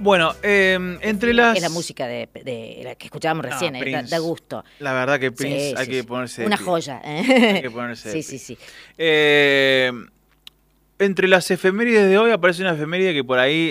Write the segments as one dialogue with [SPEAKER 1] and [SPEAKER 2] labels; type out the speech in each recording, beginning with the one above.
[SPEAKER 1] Bueno, entre las...
[SPEAKER 2] Es la música de la que escuchábamos recién, da gusto.
[SPEAKER 1] La verdad que Prince hay que
[SPEAKER 2] sí.
[SPEAKER 1] ponerse...
[SPEAKER 2] Una joya.
[SPEAKER 1] Hay que ponerse...
[SPEAKER 2] Sí.
[SPEAKER 1] Entre las efemérides de hoy aparece una efeméride que por ahí...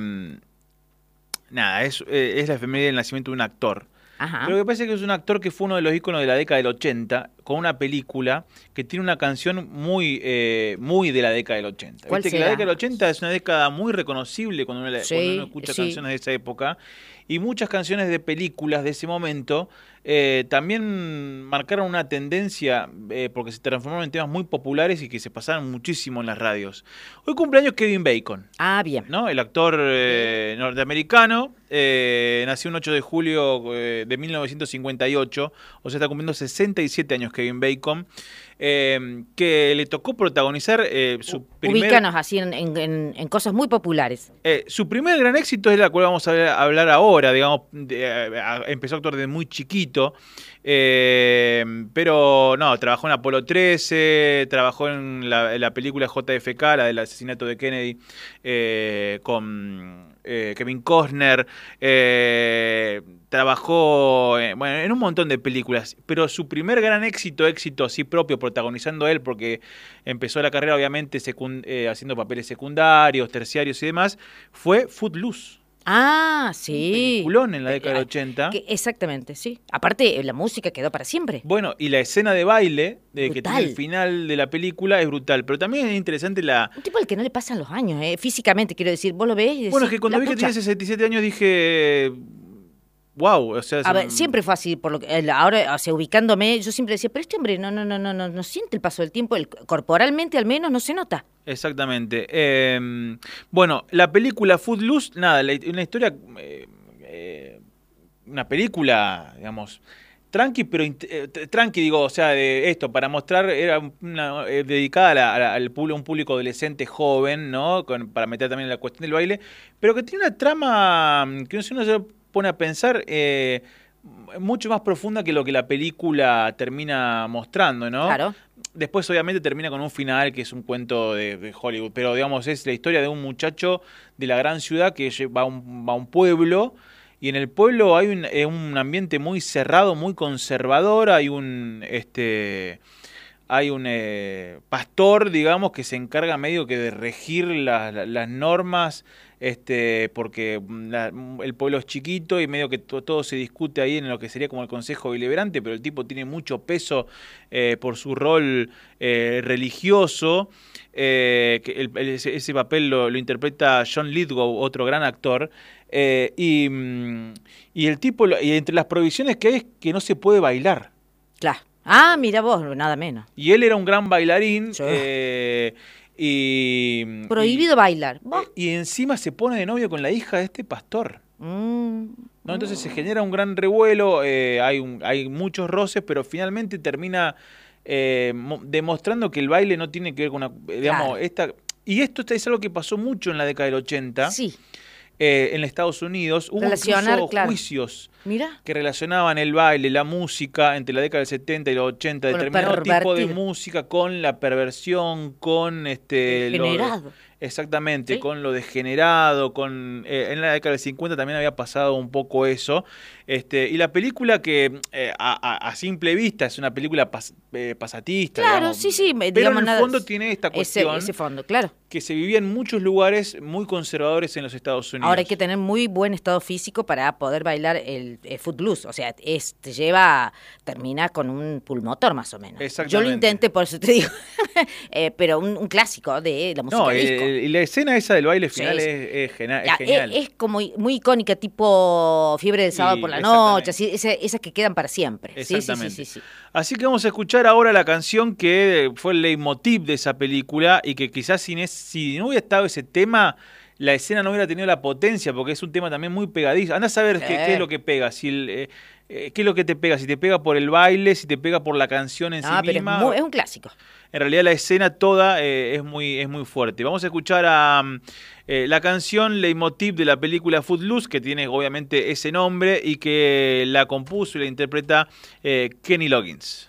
[SPEAKER 1] es la efeméride del nacimiento de un actor.
[SPEAKER 2] Ajá.
[SPEAKER 1] Pero lo que pasa es que es un actor que fue uno de los íconos de la década del 80, con una película que tiene una canción muy de la década del 80.
[SPEAKER 2] ¿Cuál
[SPEAKER 1] Viste
[SPEAKER 2] será?
[SPEAKER 1] que la década del 80 es una década muy reconocible cuando uno escucha canciones de esa época. Y muchas canciones de películas de ese momento también marcaron una tendencia porque se transformaron en temas muy populares y que se pasaron muchísimo en las radios. Hoy cumpleaños Kevin Bacon.
[SPEAKER 2] Ah, bien.
[SPEAKER 1] ¿No? El actor norteamericano, nació el 8 de julio de 1958, o sea, está cumpliendo 67 años Kevin Bacon, que le tocó protagonizar su primer...
[SPEAKER 2] Ubícanos así en cosas muy populares.
[SPEAKER 1] Su primer gran éxito es la cual vamos a hablar ahora, digamos, empezó a actuar desde muy chiquito, pero no, trabajó en Apolo 13, trabajó en la película JFK, la del asesinato de Kennedy, con Kevin Costner, trabajó en un montón de películas, pero su primer gran éxito así propio, protagonizando él, porque empezó la carrera obviamente haciendo papeles secundarios, terciarios y demás, fue Footloose.
[SPEAKER 2] Ah,
[SPEAKER 1] Un
[SPEAKER 2] sí.
[SPEAKER 1] peliculón en la década del 80.
[SPEAKER 2] Exactamente, sí. Aparte, la música quedó para siempre.
[SPEAKER 1] Bueno, y la escena de baile que tiene el
[SPEAKER 2] Brutal.
[SPEAKER 1] final de la película es brutal, pero también es interesante
[SPEAKER 2] Un tipo al que no le pasan los años, físicamente, quiero decir. Vos lo ves y decís,
[SPEAKER 1] Bueno, es que cuando
[SPEAKER 2] la
[SPEAKER 1] vi que
[SPEAKER 2] pucha.
[SPEAKER 1] tenía 67 años dije... Wow, o sea...
[SPEAKER 2] A ver, siempre fue así, por lo que ahora, o sea, ubicándome, yo siempre decía, pero este hombre no siente el paso del tiempo, corporalmente al menos no se nota.
[SPEAKER 1] Exactamente. Bueno, la película Footloose, nada, una historia, una película, digamos, tranqui, pero tranqui, digo, o sea, de esto, para mostrar, era dedicada a un público adolescente joven, ¿no? Para meter también la cuestión del baile, pero que tiene una trama que no sé, uno se pone a pensar... mucho más profunda que lo que la película termina mostrando, ¿no?
[SPEAKER 2] Claro.
[SPEAKER 1] Después obviamente termina con un final que es un cuento de Hollywood, pero digamos es la historia de un muchacho de la gran ciudad que va a un pueblo, y en el pueblo hay un ambiente muy cerrado, muy conservador, hay un pastor, digamos, que se encarga medio que de regir las normas, porque el pueblo es chiquito y medio que todo se discute ahí en lo que sería como el Consejo Deliberante, pero el tipo tiene mucho peso por su rol religioso. Ese papel lo interpreta John Lithgow, otro gran actor. Y el tipo, y entre las prohibiciones que hay es que no se puede bailar.
[SPEAKER 2] Claro. Ah, mira vos, nada menos.
[SPEAKER 1] Y él era un gran bailarín.
[SPEAKER 2] Sí. Prohibido bailar. ¿Vos?
[SPEAKER 1] Y encima se pone de novio con la hija de este pastor. ¿No? Entonces se genera un gran revuelo, hay muchos roces, pero finalmente termina demostrando que el baile no tiene que ver con digamos,
[SPEAKER 2] Claro.
[SPEAKER 1] Y esto es algo que pasó mucho en la década del 80.
[SPEAKER 2] Sí.
[SPEAKER 1] En Estados Unidos hubo incluso juicios
[SPEAKER 2] Mira.
[SPEAKER 1] que relacionaban el baile, la música entre la década del 70 y los 80,
[SPEAKER 2] con
[SPEAKER 1] determinado tipo de música con la perversión, con
[SPEAKER 2] degenerado.
[SPEAKER 1] Exactamente,
[SPEAKER 2] ¿Sí?
[SPEAKER 1] con lo degenerado, en la década del 50 también había pasado un poco eso. Y la película que a simple vista es una película pasatista,
[SPEAKER 2] Claro,
[SPEAKER 1] digamos,
[SPEAKER 2] sí,
[SPEAKER 1] pero
[SPEAKER 2] digamos,
[SPEAKER 1] en el fondo tiene esta cuestión
[SPEAKER 2] ese fondo, claro.
[SPEAKER 1] que se vivía en muchos lugares muy conservadores en los Estados Unidos.
[SPEAKER 2] Ahora hay que tener muy buen estado físico para poder bailar el Footloose, o sea, termina con un pulmotor más o menos.
[SPEAKER 1] Exactamente.
[SPEAKER 2] Yo lo intenté, por eso te digo, pero un clásico de la música disco.
[SPEAKER 1] Y la escena esa del baile final
[SPEAKER 2] Sí.
[SPEAKER 1] es genial.
[SPEAKER 2] Es como muy icónica, tipo Fiebre del Sábado por la noche, así, esas que quedan para siempre.
[SPEAKER 1] Exactamente.
[SPEAKER 2] Sí.
[SPEAKER 1] Así que vamos a escuchar ahora la canción que fue el leitmotiv de esa película y que quizás si no hubiera estado ese tema, la escena no hubiera tenido la potencia, porque es un tema también muy pegadizo. Andá a saber qué es lo que pega, qué es lo que te pega, si te pega por el baile, si te pega por la canción en sí misma.
[SPEAKER 2] Pero es un clásico.
[SPEAKER 1] En realidad la escena toda es muy fuerte. Vamos a escuchar a la canción leitmotiv de la película Footloose, que tiene obviamente ese nombre y que la compuso y la interpreta Kenny Loggins.